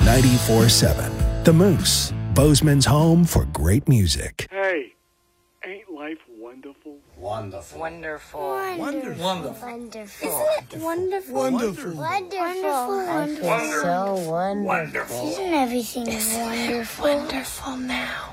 94.7. The Moose, Bozeman's home for great music. Hey, ain't life wonderful? Wonderful. Wonderful. Wonderful. Wonderful. Isn't it wonderful? Wonderful. Wonderful. So wonderful. Isn't everything wonderful? Wonderful now.